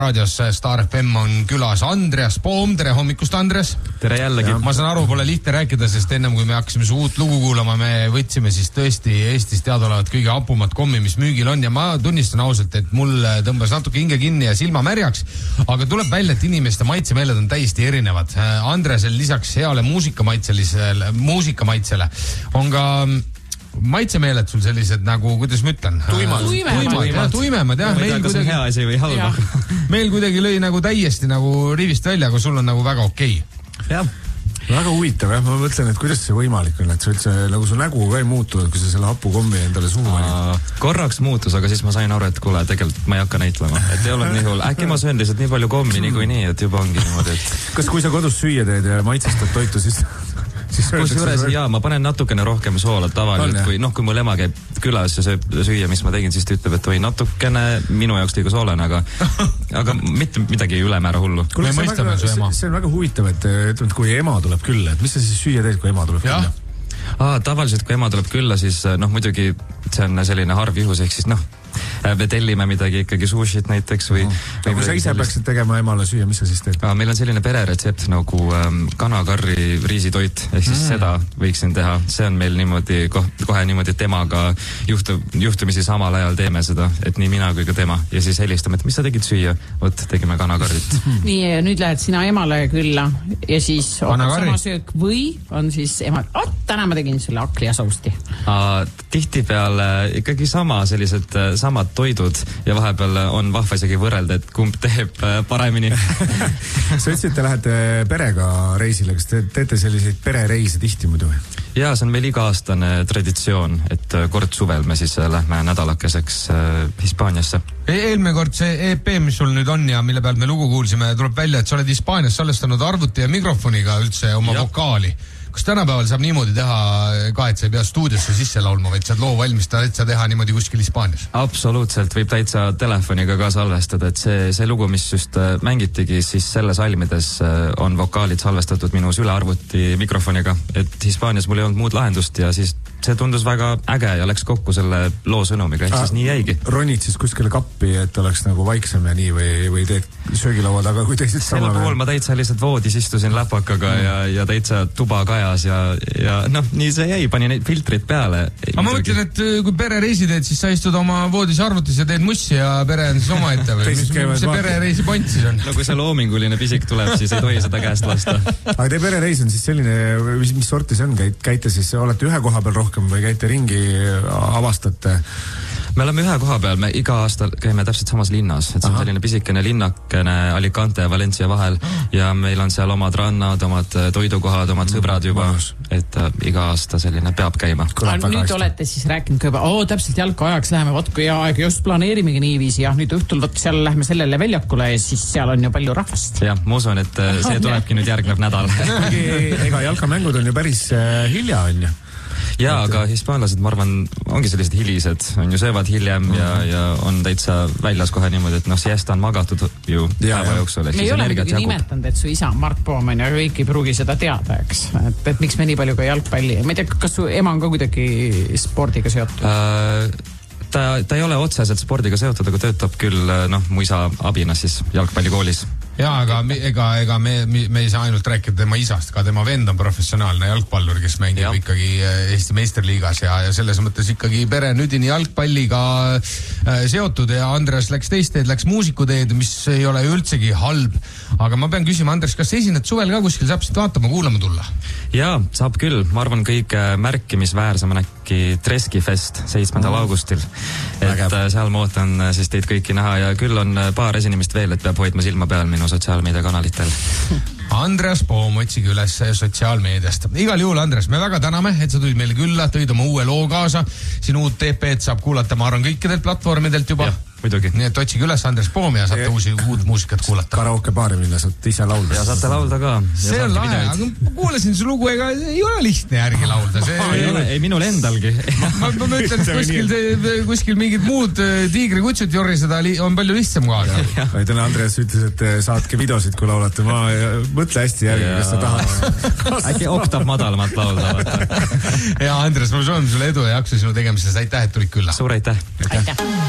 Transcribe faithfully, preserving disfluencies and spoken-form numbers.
raadios Star F M on külas Andreas Poom. Tere hommikust, Andres! Tere jällegi! Ma saan aru, pole lihtne rääkida, sest ennem kui me hakkasime su uut lugu kuulama, me võtsime siis tõesti Eestis teadaolevat kõige hapumat kommi, mis müügil on, ja ma tunnistan ausalt, et mul tõmbas natuke hinge kinni ja silma märjaks, aga tuleb välja, et inimeste maitsemeeled on täiesti erinevad. Andresel lisaks heale muusikamaitselisele, muusikamaitsele on ka maitsemeeled sul sellised nagu, kuidas ma ütlen? Tuimad. Tuimad, tuimemad, jah. Ma ei tea, kas on hea asi või halba. Meil kuidagi lõi nagu täiesti nagu rivist välja, aga sul on nagu väga okei. Jah. Väga huvitav, jah. Ma mõtlen, et kuidas see võimalik on, et sa üldse nagu su nägu ka ei muutunud, kui sa selle hapukommi endale suhu panid. Korraks muutus, aga siis ma sain aru, et kuule, tegelikult ma ei hakka näitlema. Et ei olnud nii hull. Äkki ma söön lihtsalt nii palju kommi nii kui nii, et juba ongi niimoodi, et... Kas kui sa kodus süüa teed ja maitsestad toitu, siis... Kus juures, jaa, ma panen natukene rohkem soola tavaliselt, kui, noh, kui mul ema käib külas ja sööb süüa, mis ma tegin, siis ta ütleb, et või natukene minu jaoks liiga soolene, aga, aga mitte midagi ülemäära hullu. Kuule, see, väga, see, see on väga huvitav, et, et kui ema tuleb külla, et mis sa siis süüa teed, kui ema tuleb ja. külla? Aa, tavaliselt, kui ema tuleb külla, siis noh, muidugi see on selline harv juhus, ehk siis noh, me tellime midagi ikkagi sushit näiteks või... No. või kui sa ise peaksid tegema emale süüa, mis sa siis teed? Aa, meil on selline pereretsept nagu ähm, kanakarri riisitoit, ehk siis mm. seda võiksin teha. See on meil niimoodi, kohe niimoodi temaga juhtu, juhtumisi samal ajal teeme seda, et nii mina kui ka tema. Ja siis helistame, et mis sa tegid süüa? Võt, tegime kanakarrit. Nii, ja nüüd lähed sina emale külla ja siis on sama söök või on siis ema, oh, täna ma tegin selle akli ja sousti. Aa, tihtipeale ikkagi sama sellised samad toidud ja vahepeal on vahva isegi võrrelda, et kumb teeb paremini. Sa ütlesid, te lähete perega reisile, kas te teete selliseid perereise tihti muidu? Jaa, see on meil iga-aastane traditsioon, et kord suvel me siis lähme nädalakeseks Hispaaniasse. Eelmine kord see E P, mis sul nüüd on ja mille pealt me lugu kuulsime, tuleb välja, et sa oled Hispaanias salvestanud arvuti ja mikrofoniga üldse oma ja. vokaali. Kas tänapäeval saab niimoodi teha ka, et sa ei pea stuudiosse sisse laulma, vaid saad loo valmistada, et sa teha niimoodi kuskil Hispaanias? Absoluutselt, võib täitsa telefoniga ka salvestada, et see, see lugu, mis just mängitigi, siis selles almides on vokaalid salvestatud minu sülearvuti mikrofoniga, et Hispaanias mul ei olnud muud lahendust ja siis see tundus väga äge ja läks kokku selle loo sõnumiga, ehk siis nii jäigi. Ronid siis kuskile kappi, et oleks nagu vaiksem ja nii või, või teed söögilaua taga, kui teised sama? Selle pool ma täitsa lihtsalt voodis istusin läpakaga mm. ja, ja täitsa tuba kajas ja, ja noh, nii see jäi, pani neid filtrid peale. Aga ma mõtlen, et kui perereisi teed, siis sa istud oma voodis arvutis ja teed mussi ja pere on siis oma ette või? Mis see perereisi point siis on? No kui see loominguline pisik tuleb, siis ei tohi seda käest lasta. Aga teie perereis on siis selline, mis, mis sorti see on? Käite siis, olete ühe koha peal rohkem või käite ringi, avastate? Me oleme ühe koha peal, me iga aasta käime täpselt samas linnas, et see on Aha. selline pisikene linnakene Alicante ja Valencia vahel ja meil on seal omad rannad, omad toidukohad, omad sõbrad juba, et uh, iga aasta selline peab käima. Nüüd hästi. Olete siis rääkinud ka juba, oo, täpselt jalka ajaks läheme, võt kui aeg just planeerimegi niiviisi ja nüüd õhtul võt seal lähme sellele väljakule ja siis seal on ju palju rahvast. Jah, ma usun, et see tulebki nüüd järgnev nädal. Ega jalkamängud on ju päris hilja, on ju? Jaa, aga hispaanlased, ma arvan, ongi sellised hilised, on ju söövad hiljem ja, ja on täitsa väljas kohe niimoodi, et noh, siesta on magatud ju ja, päeva jooksul. Me ei ole muidugi nimetanud, et su isa on Mart Poom on ja kõik ei pruugi seda teada, eks. Et, et miks me nii palju ka jalgpalli, ma ei tea, kas su ema on ka kuidagi spordiga seotud? Äh, ta, ta ei ole otseselt spordiga seotud, aga töötab küll, noh, mu isa abina siis jalgpallikoolis. Jaa, aga ega, ega me, me ei saa ainult rääkida tema isast, ka tema vend on professionaalne jalgpallur, kes mängib ja. ikkagi Eesti meisterliigas ja, ja selles mõttes ikkagi pere nüüdini jalgpalliga äh, seotud ja Andres läks teist teed, läks muusikuteed, mis ei ole üldsegi halb. Aga ma pean küsima, Andres, kas esined suvel ka kuskil, saab siit vaatama, kuulama tulla? Jaa, saab küll. Ma arvan, kõige märkimisväärsem on äkki Treskifest seitsmendal mm. augustil. Et Vägeb. seal ma ootan siis teid kõiki näha ja küll on paar esinemist veel, et peab hoidma silma peal minu sotsiaalmeediakanalitel. Andreas Poom, otsige üles sotsiaalmeediast. Igal juhul, Andres, me väga täname, et sa tulid meile külla, tõid oma uue loo kaasa. Siin uut T P-d saab kuulata, ma arvan, kõikidelt platvormidelt juba. Ja, muidugi. Nii et otsige üles Andres Poom ja saate uusi uut muusikat kuulata. Karaoke baari minna, saate ise laulda. Ja saate laulda ka. See on lahe, aga ma kuulasin su lugu, ega ei ole lihtne järgi laulda. See ei ole, ei minul endalgi. ma, ma mõtlen, et kuskil, kuskil mingid muud tiigrikutsud joriseda on palju lihtsam kaasa. Täna Andres ütles, et saatke videosid, kui laulate. Ma mõtle hästi järgi, kes sa tahad. Äkki oktav madalamat laulda. Ja Andres, ma soovin sulle edu ja jaksu sinu tegemises. Aitäh, et tulid külla. Suur aitäh. Aitäh.